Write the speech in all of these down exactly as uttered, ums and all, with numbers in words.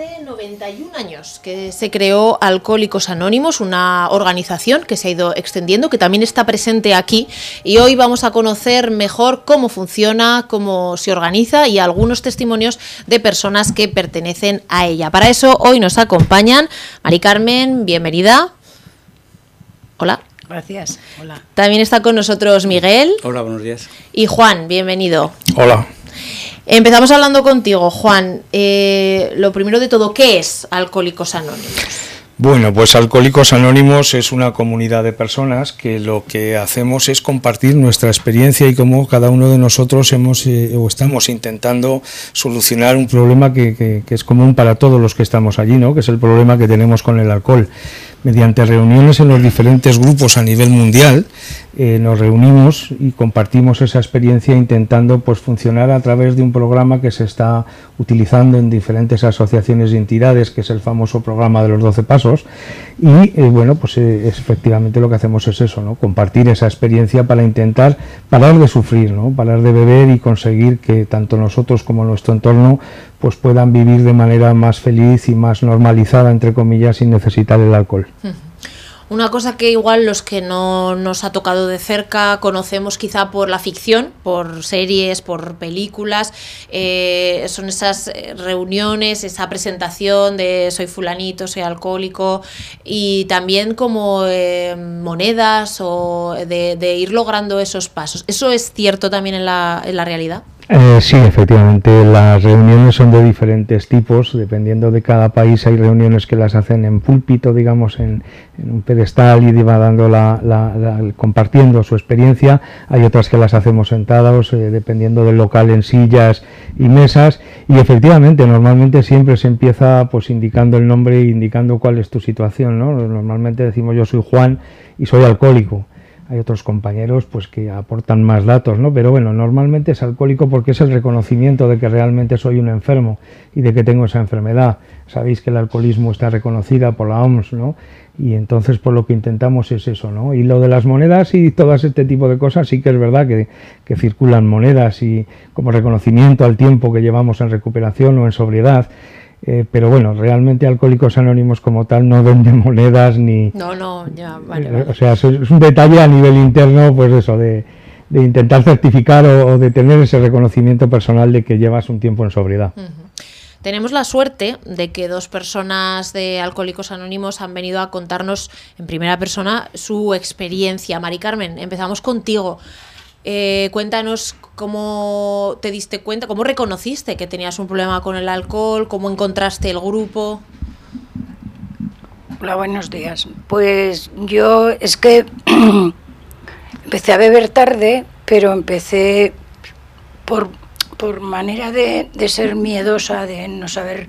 Hace noventa y un años que se creó Alcohólicos Anónimos, una organización que se ha ido extendiendo, que también está presente aquí, y hoy vamos a conocer mejor cómo funciona, cómo se organiza y algunos testimonios de personas que pertenecen a ella. Para eso hoy nos acompañan Mari Carmen, bienvenida. Hola. Gracias. Hola. También está con nosotros Miguel. Hola, buenos días. Y Juan, bienvenido. Hola. Empezamos hablando contigo, Juan. Eh, lo primero de todo, ¿qué es Alcohólicos Anónimos? Bueno, pues Alcohólicos Anónimos es una comunidad de personas que lo que hacemos es compartir nuestra experiencia y cómo cada uno de nosotros hemos eh, o estamos intentando solucionar un problema que, que, que es común para todos los que estamos allí, ¿no? Que es el problema que tenemos con el alcohol. Mediante reuniones en los diferentes grupos a nivel mundial, eh, nos reunimos y compartimos esa experiencia intentando pues funcionar a través de un programa que se está utilizando en diferentes asociaciones y entidades, que es el famoso programa de los doce pasos, y eh, bueno, pues eh, es, efectivamente lo que hacemos es eso, ¿no? Compartir esa experiencia para intentar parar de sufrir, ¿no? Parar de beber y conseguir que tanto nosotros como nuestro entorno pues puedan vivir de manera más feliz y más normalizada, entre comillas, sin necesitar el alcohol. Una cosa que igual los que no nos ha tocado de cerca conocemos quizá por la ficción, por series, por películas, eh, son esas reuniones, esa presentación de soy fulanito, soy alcohólico, y también como eh, monedas o de, de ir logrando esos pasos. ¿Eso es cierto también en la, en la realidad? Eh, sí, efectivamente, las reuniones son de diferentes tipos, dependiendo de cada país. Hay reuniones que las hacen en púlpito, digamos, en, en un pedestal y va dando la, la, la, compartiendo su experiencia. Hay otras que las hacemos sentados, eh, dependiendo del local, en sillas y mesas. Y efectivamente, normalmente siempre se empieza pues indicando el nombre e indicando cuál es tu situación, ¿no? Normalmente decimos yo soy Juan y soy alcohólico. Hay otros compañeros pues que aportan más datos, ¿no? Pero bueno, normalmente es alcohólico porque es el reconocimiento de que realmente soy un enfermo y de que tengo esa enfermedad. Sabéis que el alcoholismo está reconocida por la O M S, ¿no? Y entonces pues lo que intentamos es eso, ¿no? Y lo de las monedas y todo este tipo de cosas, sí que es verdad que, que circulan monedas y como reconocimiento al tiempo que llevamos en recuperación o en sobriedad. Eh, pero bueno, realmente Alcohólicos Anónimos como tal no venden monedas ni... No, no, ya, vale, vale. O sea, es un detalle a nivel interno, pues eso, de, de intentar certificar o, o de tener ese reconocimiento personal de que llevas un tiempo en sobriedad. Uh-huh. Tenemos la suerte de que dos personas de Alcohólicos Anónimos han venido a contarnos en primera persona su experiencia. Mari Carmen, empezamos contigo. Eh, cuéntanos cómo te diste cuenta, cómo reconociste que tenías un problema con el alcohol, cómo encontraste el grupo. Hola, buenos días. Pues yo es que empecé a beber tarde, pero empecé por, por manera de, de ser miedosa, de no saber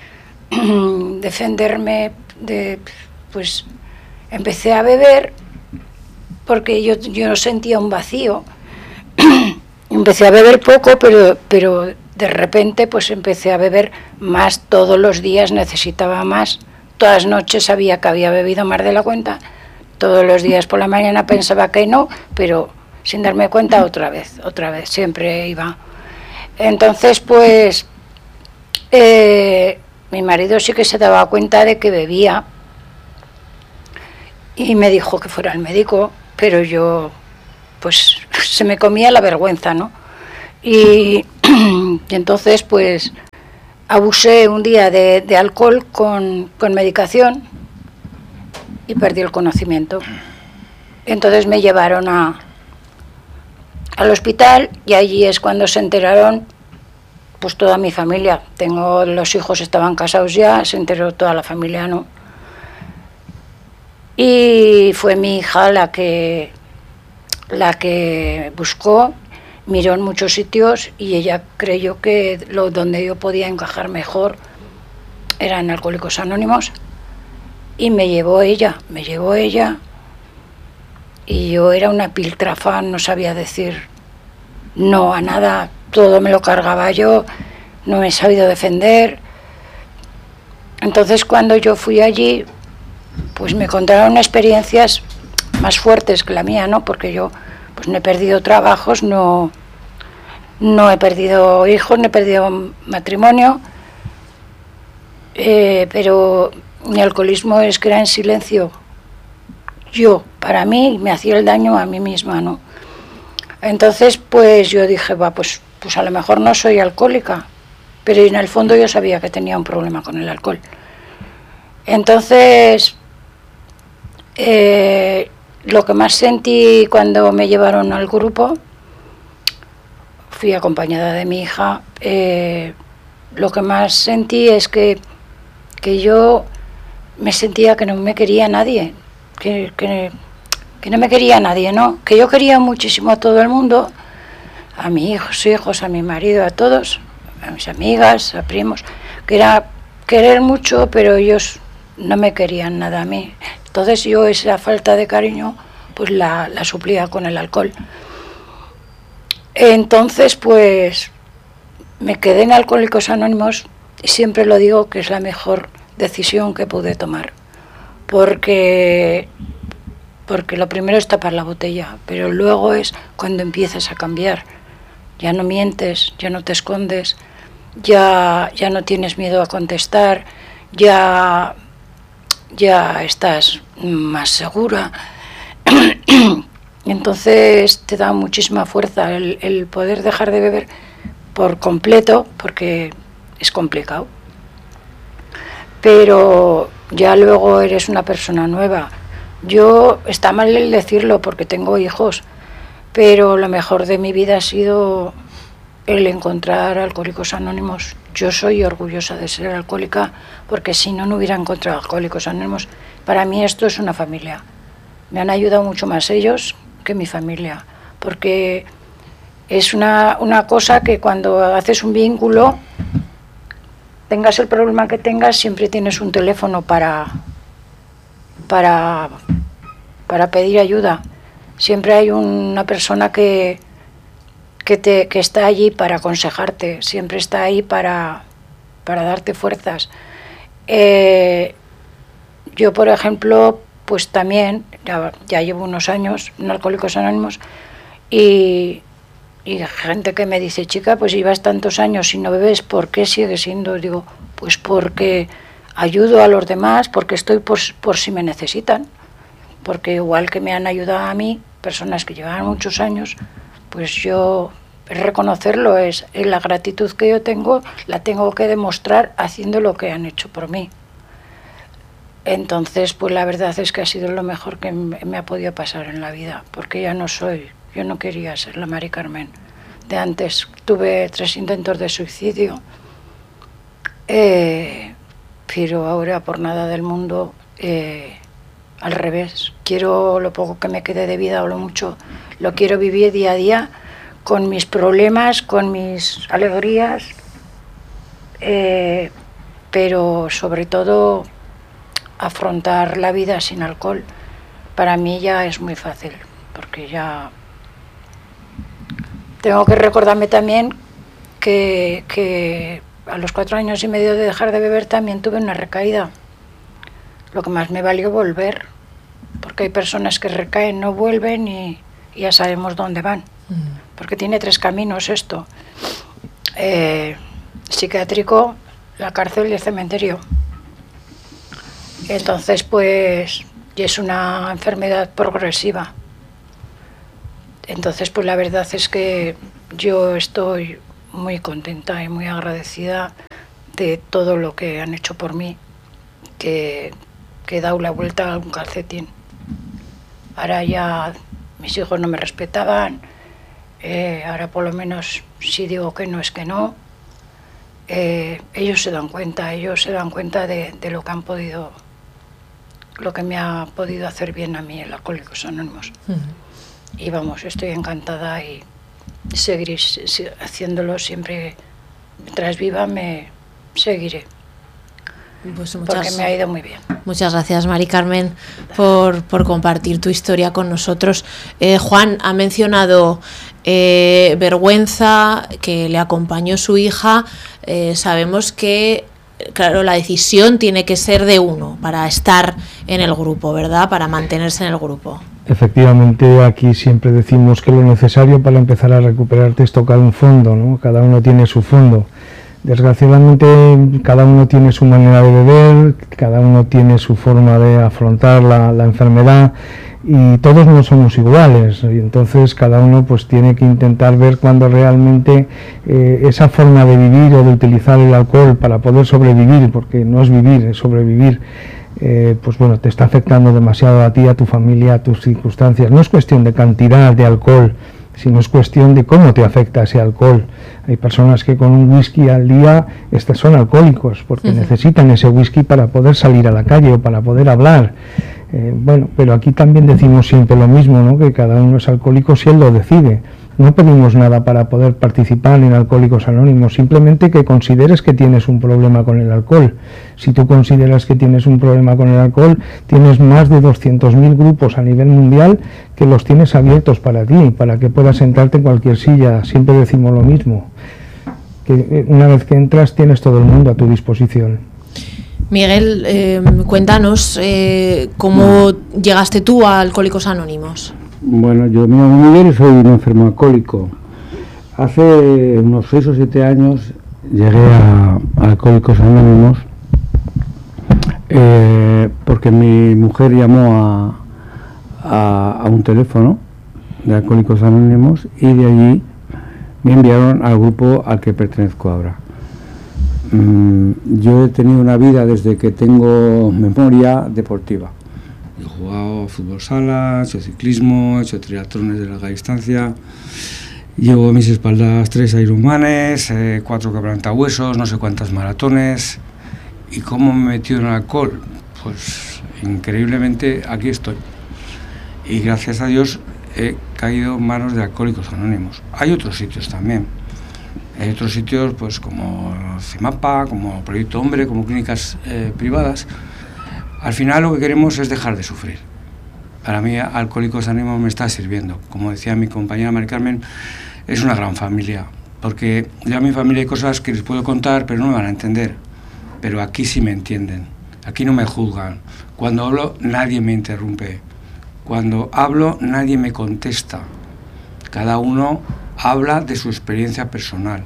defenderme, de pues empecé a beber porque yo, yo sentía un vacío. Empecé a beber poco, pero, pero de repente pues empecé a beber más todos los días, necesitaba más. Todas las noches sabía que había bebido más de la cuenta, todos los días por la mañana pensaba que no, pero sin darme cuenta otra vez, otra vez, siempre iba. Entonces pues eh, mi marido sí que se daba cuenta de que bebía y me dijo que fuera al médico, pero yo pues se me comía la vergüenza, ¿no? Y, y entonces pues abusé un día de, de alcohol con, con medicación y perdí el conocimiento. Entonces me llevaron a, al hospital y allí es cuando se enteraron pues toda mi familia. Tengo, los hijos estaban casados ya, se enteró toda la familia, ¿no? Y fue mi hija la que la que buscó, miró en muchos sitios y ella creyó que lo donde yo podía encajar mejor era en Alcohólicos Anónimos y me llevó ella, me llevó ella y yo era una piltrafa, no sabía decir no a nada, todo me lo cargaba yo, no me he sabido defender. Entonces cuando yo fui allí pues me contaron experiencias más fuertes que la mía, ¿no? Porque yo pues no he perdido trabajos, no, no he perdido hijos, no he perdido matrimonio, eh, pero mi alcoholismo es que era en silencio. Yo, para mí, me hacía el daño a mí misma, ¿no? Entonces, pues yo dije, va, pues, pues a lo mejor no soy alcohólica, pero en el fondo yo sabía que tenía un problema con el alcohol. Entonces, eh, lo que más sentí cuando me llevaron al grupo, fui acompañada de mi hija, eh, lo que más sentí es que, que yo me sentía que no me quería nadie, que, que, que no me quería nadie, ¿no? Que yo quería muchísimo a todo el mundo, a mis hijos, hijos, a mi marido, a todos, a mis amigas, a primos, que era querer mucho, pero ellos no me querían nada a mí. Entonces yo esa falta de cariño pues la, la suplía con el alcohol. Entonces pues me quedé en Alcohólicos Anónimos y siempre lo digo que es la mejor decisión que pude tomar, porque porque lo primero es tapar la botella, pero luego es cuando empiezas a cambiar. Ya no mientes, ya no te escondes, ya, ya no tienes miedo a contestar, ya, ya estás más segura. Entonces te da muchísima fuerza el, el poder dejar de beber por completo, porque es complicado. Pero ya luego eres una persona nueva. Yo, está mal el decirlo porque tengo hijos, pero lo mejor de mi vida ha sido el encontrar Alcohólicos Anónimos. Yo soy orgullosa de ser alcohólica, porque si no, no hubiera encontrado Alcohólicos Anónimos. Para mí esto es una familia. Me han ayudado mucho más ellos que mi familia, porque es una, una cosa que cuando haces un vínculo, tengas el problema que tengas, siempre tienes un teléfono para, para, para pedir ayuda. Siempre hay una persona que, que, te, que está allí para aconsejarte, siempre está ahí para, para darte fuerzas. Eh, yo, por ejemplo, pues también, ya, ya llevo unos años en Alcohólicos Anónimos, y, y gente que me dice, chica, pues llevas tantos años y no bebes, ¿por qué sigues siendo? Digo, pues porque ayudo a los demás, porque estoy por, por si me necesitan. Porque igual que me han ayudado a mí, personas que llevan muchos años, pues yo, reconocerlo es, es la gratitud que yo tengo, la tengo que demostrar haciendo lo que han hecho por mí. Entonces, pues la verdad es que ha sido lo mejor que me, me ha podido pasar en la vida, porque ya no soy, yo no quería ser la Mari Carmen de antes. Tuve tres intentos de suicidio, eh, pero ahora por nada del mundo... Eh, al revés, quiero lo poco que me quede de vida o lo mucho, lo quiero vivir día a día con mis problemas, con mis alegrías, eh, pero sobre todo afrontar la vida sin alcohol. Para mí ya es muy fácil, porque ya tengo que recordarme también que, que a los cuatro años y medio de dejar de beber también tuve una recaída. Lo que más me valió volver, porque hay personas que recaen, no vuelven y, y ya sabemos dónde van, mm. porque tiene tres caminos esto, eh, psiquiátrico, la cárcel y el cementerio. Entonces, pues, y es una enfermedad progresiva. Entonces, pues la verdad es que yo estoy muy contenta y muy agradecida de todo lo que han hecho por mí, que... que he dado la vuelta a un calcetín. Ahora ya mis hijos no me respetaban, eh, ahora por lo menos si digo que no es que no. Eh, ellos se dan cuenta, ellos se dan cuenta de, de lo que han podido, lo que me ha podido hacer bien a mí el Alcohólicos Anónimos. Uh-huh. Y vamos, estoy encantada y seguiré haciéndolo siempre, mientras viva me seguiré. Pues muchas, porque me ha ido muy bien. Muchas gracias, Mari Carmen, por, por compartir tu historia con nosotros. Eh, Juan ha mencionado eh, vergüenza, que le acompañó su hija. Eh, sabemos que, claro, la decisión tiene que ser de uno para estar en el grupo, ¿verdad? Para mantenerse en el grupo. Efectivamente, aquí siempre decimos que lo necesario para empezar a recuperarte es tocar un fondo, ¿no? Cada uno tiene su fondo. Desgraciadamente cada uno tiene su manera de beber, cada uno tiene su forma de afrontar la, la enfermedad y todos no somos iguales, y entonces cada uno pues tiene que intentar ver cuando realmente eh, esa forma de vivir o de utilizar el alcohol para poder sobrevivir, porque no es vivir, es sobrevivir, eh, pues bueno, te está afectando demasiado a ti, a tu familia, a tus circunstancias. No es cuestión de cantidad de alcohol, sino es cuestión de cómo te afecta ese alcohol. Hay personas que con un whisky al día estos son alcohólicos porque uh-huh. necesitan ese whisky para poder salir a la calle o para poder hablar. Eh, bueno, pero aquí también decimos siempre lo mismo, ¿no? Que cada uno es alcohólico si él lo decide. No pedimos nada para poder participar en Alcohólicos Anónimos, simplemente que consideres que tienes un problema con el alcohol. Si tú consideras que tienes un problema con el alcohol, tienes más de doscientos mil grupos a nivel mundial que los tienes abiertos para ti, para que puedas sentarte en cualquier silla. Siempre decimos lo mismo, que una vez que entras tienes todo el mundo a tu disposición. Miguel, eh, cuéntanos eh, cómo llegaste tú a Alcohólicos Anónimos. Bueno, yo me llamo Miguel y soy un enfermo alcohólico. Hace unos seis o siete años llegué a, a Alcohólicos Anónimos eh, porque mi mujer llamó a, a, a un teléfono de Alcohólicos Anónimos y de allí me enviaron al grupo al que pertenezco ahora. Mm, yo he tenido una vida desde que tengo memoria deportiva. He jugado fútbol sala, he hecho ciclismo, he hecho triatlones de larga distancia. Llevo a mis espaldas tres Ironmanes, eh, cuatro quebrantahuesos, no sé cuántas maratones. ¿Y cómo me he metido en el alcohol? Pues increíblemente aquí estoy. Y gracias a Dios he caído en manos de Alcohólicos Anónimos. Hay otros sitios también. Hay otros sitios pues como CIMAPA, como Proyecto Hombre, como clínicas eh, privadas. Al final lo que queremos es dejar de sufrir. Para mí Alcohólicos Anónimos me está sirviendo. Como decía mi compañera Mari Carmen, es una gran familia. Porque ya en mi familia hay cosas que les puedo contar, pero no me van a entender. Pero aquí sí me entienden. Aquí no me juzgan. Cuando hablo, nadie me interrumpe. Cuando hablo, nadie me contesta. Cada uno habla de su experiencia personal.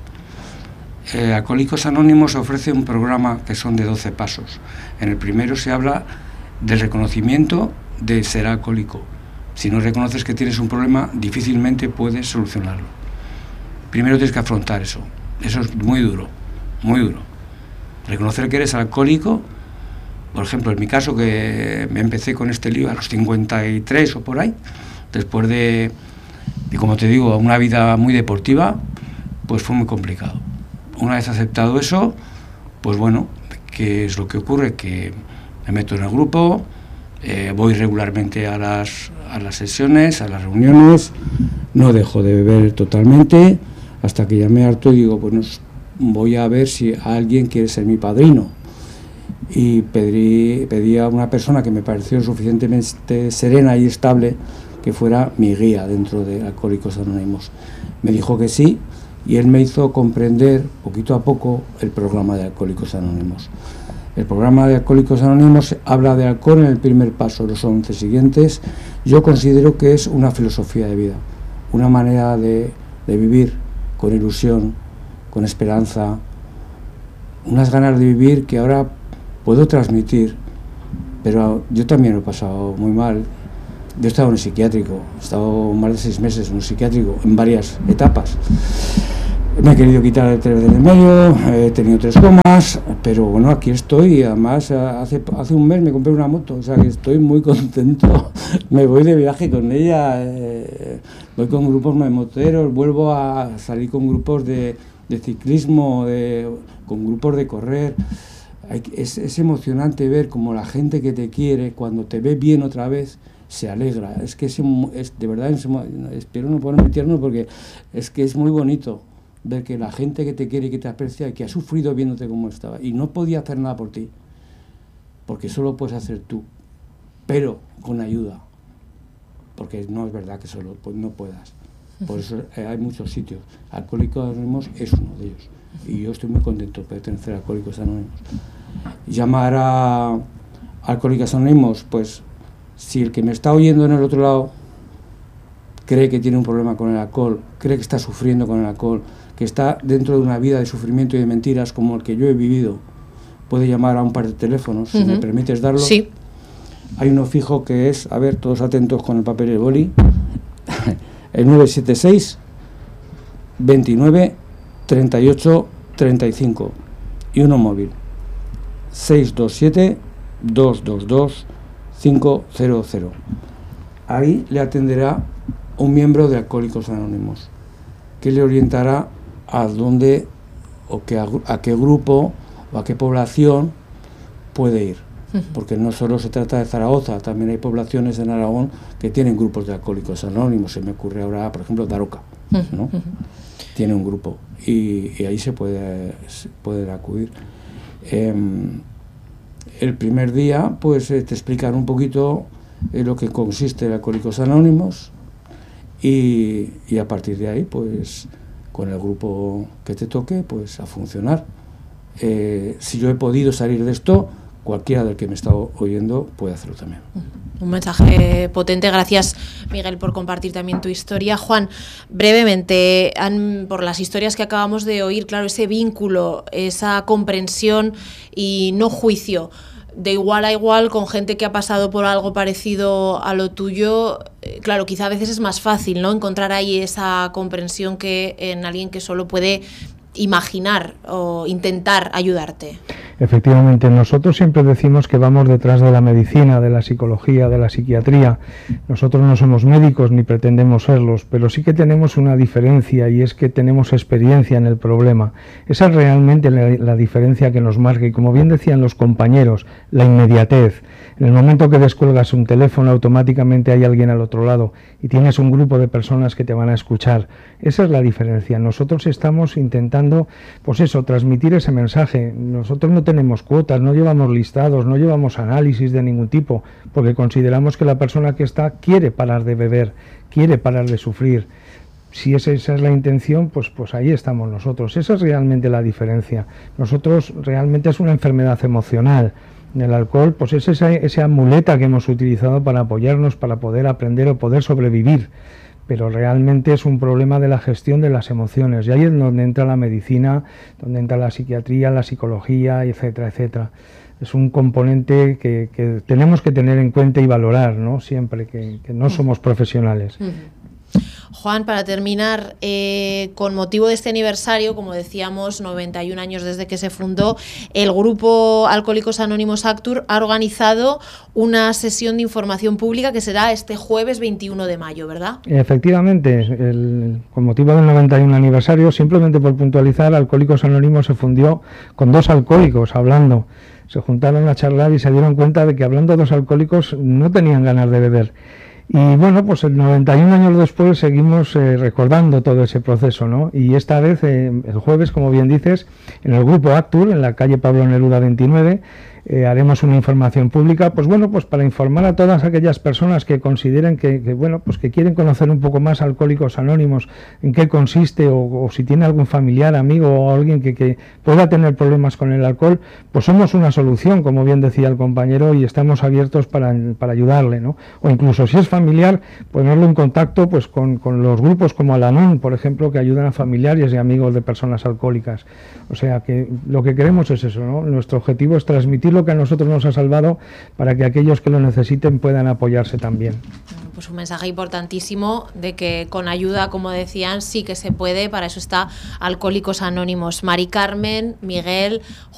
Eh, Alcohólicos Anónimos ofrece un programa que son de doce pasos. En el primero se habla del reconocimiento de ser alcohólico. Si no reconoces que tienes un problema, difícilmente puedes solucionarlo. Primero tienes que afrontar eso. Eso es muy duro, muy duro. Reconocer que eres alcohólico, por ejemplo, en mi caso, que me empecé con este lío a los cincuenta y tres o por ahí, después de, de, como te digo, una vida muy deportiva, pues fue muy complicado. Una vez aceptado eso, pues bueno, ¿qué es lo que ocurre? Que me meto en el grupo, eh, voy regularmente a las, a las sesiones, a las reuniones, no dejo de beber totalmente, hasta que ya me harto y digo, bueno, voy a ver si alguien quiere ser mi padrino. Y pedí, pedí a una persona que me pareció suficientemente serena y estable que fuera mi guía dentro de Alcohólicos Anónimos. Me dijo que sí. Y él me hizo comprender poquito a poco el programa de Alcohólicos Anónimos. El programa de Alcohólicos Anónimos habla de alcohol en el primer paso, los once siguientes. Yo considero que es una filosofía de vida, una manera de, de vivir con ilusión, con esperanza, unas ganas de vivir que ahora puedo transmitir, pero yo también lo he pasado muy mal. Yo he estado en un psiquiátrico, he estado más de seis meses en un psiquiátrico, en varias etapas. Me he querido quitar el tres del medio, he tenido tres comas, pero bueno, aquí estoy. Y además, hace, hace un mes me compré una moto, o sea que estoy muy contento. Me voy de viaje con ella, eh, voy con grupos moteros, vuelvo a salir con grupos de, de ciclismo, de, con grupos de correr. Es, es emocionante ver cómo la gente que te quiere, cuando te ve bien otra vez, se alegra. Es que es, es de verdad, es, espero no ponerme tierno porque es que es muy bonito ver que la gente que te quiere y que te aprecia y que ha sufrido viéndote como estaba y no podía hacer nada por ti, porque solo puedes hacer tú, pero con ayuda, porque no es verdad que solo pues, no puedas. Por eso eh, hay muchos sitios. Alcohólicos Anónimos es uno de ellos y yo estoy muy contento de pertenecer a Alcohólicos Anónimos. Llamar a Alcohólicos Anónimos, pues si el que me está oyendo en el otro lado cree que tiene un problema con el alcohol, cree que está sufriendo con el alcohol, que está dentro de una vida de sufrimiento y de mentiras como el que yo he vivido, puede llamar a un par de teléfonos, uh-huh. si me permites darlo. Sí. Hay uno fijo que es, a ver, todos atentos con el papel y el boli, el nueve siete seis, veintinueve, treinta y ocho, treinta y cinco, y uno móvil, seis dos siete, dos dos dos, cinco cero cero. Ahí le atenderá un miembro de Alcohólicos Anónimos, que le orientará a dónde o que, a, a qué grupo o a qué población puede ir, porque no solo se trata de Zaragoza, también hay poblaciones en Aragón que tienen grupos de Alcohólicos Anónimos. Se me ocurre ahora, por ejemplo, Daroca, ¿no? Tiene un grupo y, y ahí se puede, se puede acudir. Eh, el primer día, pues eh, te explican un poquito eh, lo que consiste en Alcohólicos Anónimos y, y a partir de ahí, pues con el grupo que te toque, pues a funcionar. Eh, si yo he podido salir de esto, cualquiera del que me está oyendo puede hacerlo también. Un mensaje potente. Gracias, Miguel, por compartir también tu historia. Juan, brevemente, han, por las historias que acabamos de oír, claro, ese vínculo, esa comprensión y no juicio, de igual a igual con gente que ha pasado por algo parecido a lo tuyo, eh, claro, quizá a veces es más fácil, ¿no?, encontrar ahí esa comprensión que en alguien que solo puede imaginar o intentar ayudarte. Efectivamente, nosotros siempre decimos que vamos detrás de la medicina, de la psicología, de la psiquiatría. Nosotros no somos médicos ni pretendemos serlos, pero sí que tenemos una diferencia, y es que tenemos experiencia en el problema. Esa es realmente la, la diferencia que nos marca, y como bien decían los compañeros, la inmediatez. En el momento que descuelgas un teléfono, automáticamente hay alguien al otro lado y tienes un grupo de personas que te van a escuchar. Esa es la diferencia. Nosotros estamos intentando, pues eso, transmitir ese mensaje. Nosotros no tenemos cuotas, no llevamos listados, no llevamos análisis de ningún tipo, porque consideramos que la persona que está quiere parar de beber, quiere parar de sufrir. Si esa, esa es la intención, pues, pues ahí estamos nosotros. Esa es realmente la diferencia. Nosotros realmente es una enfermedad emocional. El alcohol, pues es esa, esa muleta que hemos utilizado para apoyarnos, para poder aprender o poder sobrevivir, pero realmente es un problema de la gestión de las emociones, y ahí es donde entra la medicina, donde entra la psiquiatría, la psicología, etcétera, etcétera. Es un componente que, que tenemos que tener en cuenta y valorar, ¿no?, siempre, que, que no somos profesionales. Uh-huh. Juan, para terminar, eh, con motivo de este aniversario, como decíamos, noventa y un años desde que se fundó, el grupo Alcohólicos Anónimos Actur ha organizado una sesión de información pública que será este jueves veintiuno de mayo, ¿verdad? Efectivamente, el, con motivo del noventa y un aniversario, simplemente por puntualizar, Alcohólicos Anónimos se fundió con dos alcohólicos hablando. Se juntaron a charlar y se dieron cuenta de que hablando dos alcohólicos no tenían ganas de beber. Y bueno, pues el noventa y un años después seguimos eh, recordando todo ese proceso, ¿no? Y esta vez, eh, el jueves, como bien dices, en el grupo Actur, en la calle Pablo Neruda veintinueve, eh, haremos una información pública, pues bueno, pues para informar a todas aquellas personas que consideren que, que bueno, pues que quieren conocer un poco más Alcohólicos Anónimos, en qué consiste, o, o si tiene algún familiar, amigo o alguien que, que pueda tener problemas con el alcohol, pues somos una solución, como bien decía el compañero, y estamos abiertos para, para ayudarle, ¿no? O incluso si es familiar, ponerlo en contacto pues con, con los grupos como Al-Anon, por ejemplo, que ayudan a familiares y amigos de personas alcohólicas. O sea que lo que queremos es eso, ¿no? Nuestro objetivo es transmitir lo que a nosotros nos ha salvado para que aquellos que lo necesiten puedan apoyarse también. Bueno, pues un mensaje importantísimo de que con ayuda, como decían, sí que se puede. Para eso está Alcohólicos Anónimos. Mari Carmen, Miguel,